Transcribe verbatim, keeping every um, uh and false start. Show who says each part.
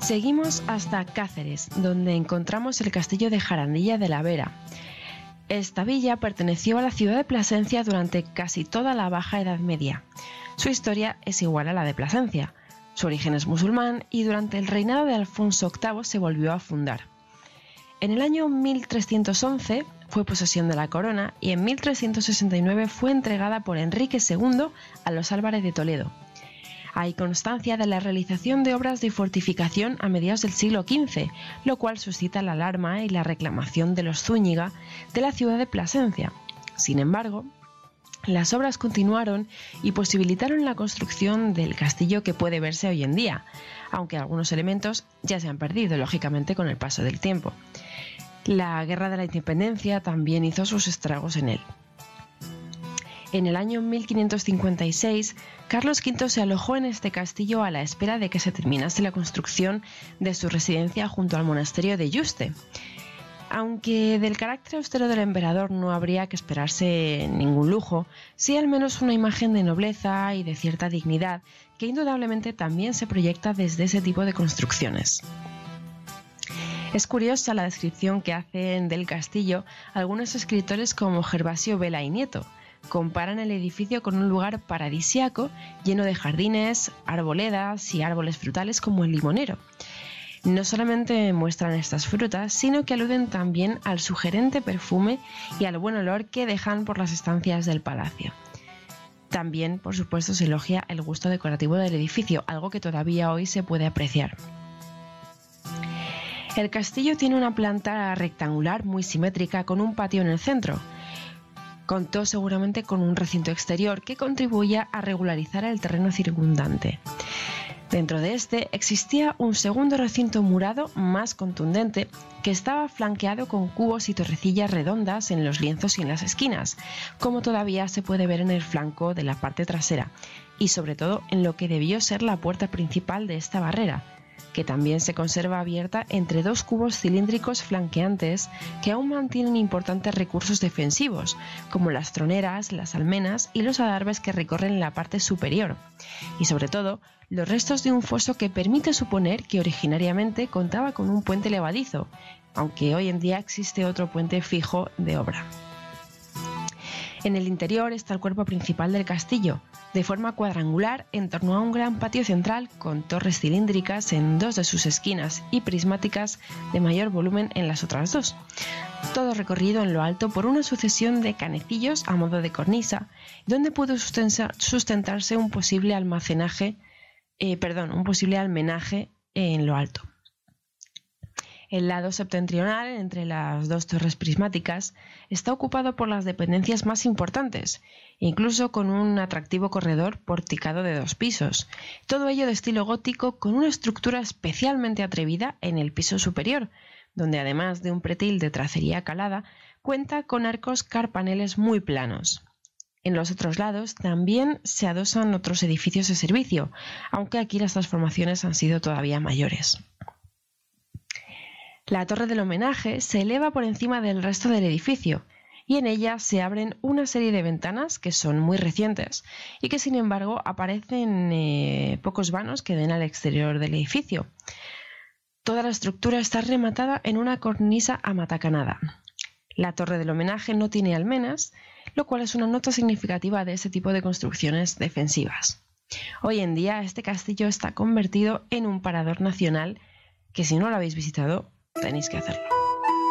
Speaker 1: Seguimos hasta Cáceres, donde encontramos el castillo de Jarandilla de la Vera. Esta villa perteneció a la ciudad de Plasencia durante casi toda la Baja Edad Media. Su historia es igual a la de Plasencia. Su origen es musulmán y durante el reinado de Alfonso octavo se volvió a fundar. En el año mil trescientos once fue posesión de la corona y en mil trescientos sesenta y nueve fue entregada por Enrique segundo a los Álvarez de Toledo. Hay constancia de la realización de obras de fortificación a mediados del siglo quince, lo cual suscita la alarma y la reclamación de los Zúñiga de la ciudad de Plasencia. Sin embargo, las obras continuaron y posibilitaron la construcción del castillo que puede verse hoy en día, aunque algunos elementos ya se han perdido, lógicamente, con el paso del tiempo. La Guerra de la Independencia también hizo sus estragos en él. En el año mil quinientos cincuenta y seis, Carlos quinto se alojó en este castillo a la espera de que se terminase la construcción de su residencia junto al monasterio de Yuste. Aunque del carácter austero del emperador no habría que esperarse ningún lujo, sí al menos una imagen de nobleza y de cierta dignidad que indudablemente también se proyecta desde ese tipo de construcciones. Es curiosa la descripción que hacen del castillo algunos escritores como Gervasio Vela y Nieto. Comparan el edificio con un lugar paradisíaco lleno de jardines, arboledas y árboles frutales como el limonero. No solamente muestran estas frutas, sino que aluden también al sugerente perfume y al buen olor que dejan por las estancias del palacio. También, por supuesto, se elogia el gusto decorativo del edificio, algo que todavía hoy se puede apreciar. El castillo tiene una planta rectangular muy simétrica con un patio en el centro. Contó seguramente con un recinto exterior que contribuía a regularizar el terreno circundante. Dentro de este existía un segundo recinto murado más contundente que estaba flanqueado con cubos y torrecillas redondas en los lienzos y en las esquinas, como todavía se puede ver en el flanco de la parte trasera, y sobre todo en lo que debió ser la puerta principal de esta barrera, que también se conserva abierta entre dos cubos cilíndricos flanqueantes que aún mantienen importantes recursos defensivos, como las troneras, las almenas y los adarves que recorren la parte superior, y sobre todo los restos de un foso que permite suponer que originariamente contaba con un puente levadizo, aunque hoy en día existe otro puente fijo de obra. En el interior está el cuerpo principal del castillo, de forma cuadrangular en torno a un gran patio central con torres cilíndricas en dos de sus esquinas y prismáticas de mayor volumen en las otras dos. Todo recorrido en lo alto por una sucesión de canecillos a modo de cornisa, donde pudo sustentarse un posible almacenaje, eh, perdón, un posible almenaje en lo alto. El lado septentrional, entre las dos torres prismáticas, está ocupado por las dependencias más importantes, incluso con un atractivo corredor porticado de dos pisos, todo ello de estilo gótico con una estructura especialmente atrevida en el piso superior, donde además de un pretil de tracería calada, cuenta con arcos carpaneles muy planos. En los otros lados también se adosan otros edificios de servicio, aunque aquí las transformaciones han sido todavía mayores. La torre del homenaje se eleva por encima del resto del edificio y en ella se abren una serie de ventanas que son muy recientes y que sin embargo aparecen eh, pocos vanos que den al exterior del edificio. Toda la estructura está rematada en una cornisa amatacanada. La torre del homenaje no tiene almenas, lo cual es una nota significativa de ese tipo de construcciones defensivas. Hoy en día este castillo está convertido en un parador nacional que si no lo habéis visitado tenéis que hacerlo.